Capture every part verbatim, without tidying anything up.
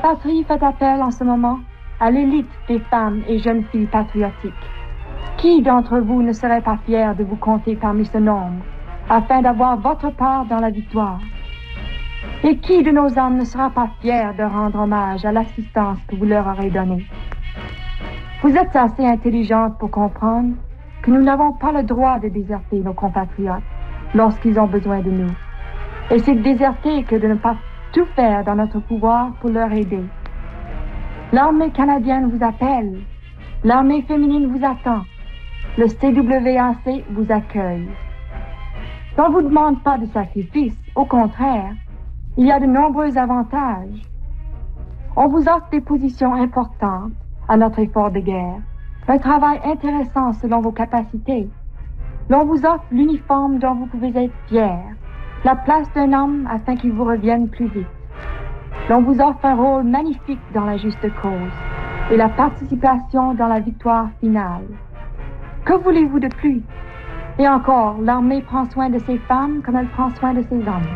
patrie fait appel en ce moment à l'élite des femmes et jeunes filles patriotiques. Qui d'entre vous ne serait pas fier de vous compter parmi ce nombre, afin d'avoir votre part dans la victoire? Et qui de nos hommes ne sera pas fier de rendre hommage à l'assistance que vous leur aurez donnée? Vous êtes assez intelligente pour comprendre que nous n'avons pas le droit de déserter nos compatriotes lorsqu'ils ont besoin de nous. Et c'est de déserter que de ne pas tout faire dans notre pouvoir pour leur aider. L'armée canadienne vous appelle. L'armée féminine vous attend. Le C W A C vous accueille. On ne vous demande pas de sacrifice. Au contraire, il y a de nombreux avantages. On vous offre des positions importantes à notre effort de guerre. Un travail intéressant selon vos capacités. L'on vous offre l'uniforme dont vous pouvez être fier. La place d'un homme afin qu'il vous revienne plus vite. L'on vous offre un rôle magnifique dans la juste cause et la participation dans la victoire finale. Que voulez-vous de plus? Et encore, l'armée prend soin de ses femmes comme elle prend soin de ses hommes.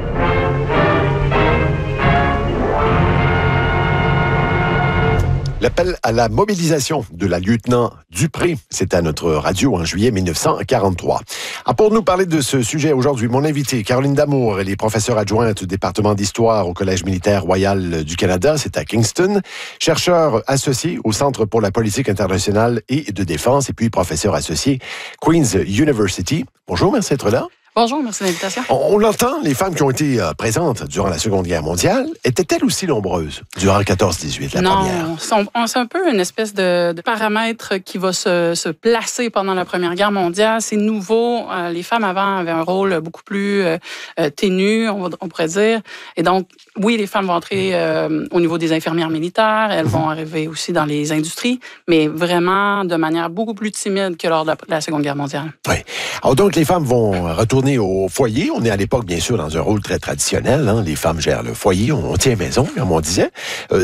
L'appel à la mobilisation de la lieutenant Dupré, c'est à notre radio en juillet mille neuf cent quarante-trois. Ah, pour nous parler de ce sujet aujourd'hui, mon invité, Caroline Damour, elle est professeure adjointe au département d'histoire au Collège militaire royal du Canada, c'est à Kingston, chercheur associé au Centre pour la politique internationale et de défense, et puis professeur associé Queen's University. Bonjour, merci d'être là. Bonjour, merci de l'invitation. On, on l'entend, les femmes qui ont été euh, présentes durant la Seconde Guerre mondiale, étaient-elles aussi nombreuses durant le quatorze dix-huit, la non, première? Non, c'est un peu une espèce de, de paramètre qui va se, se placer pendant la Première Guerre mondiale. C'est nouveau. Euh, les femmes avant avaient un rôle beaucoup plus euh, ténu, on, on pourrait dire. Et donc, oui, les femmes vont entrer euh, au niveau des infirmières militaires, elles vont arriver aussi dans les industries, mais vraiment de manière beaucoup plus timide que lors de la, de la Seconde Guerre mondiale. Oui. Alors donc, les femmes vont retourner au foyer. On est à l'époque, bien sûr, dans un rôle très traditionnel. Hein. Les femmes gèrent le foyer, on tient maison, comme on disait. Euh,